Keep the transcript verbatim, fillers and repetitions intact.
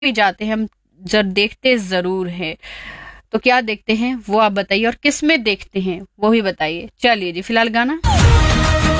भी जाते हैं हम जब देखते जरूर है। तो क्या देखते हैं वो आप बताइए, और किस में देखते हैं वो भी बताइए। चलिए जी, फिलहाल गाना।